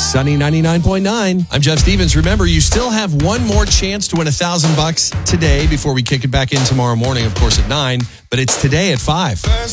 Sunny 99.9. I'm Jeff Stevens. Remember, you still have one more chance to win $1,000 today before we kick it back in tomorrow morning, of course, at 9. But it's today at 5.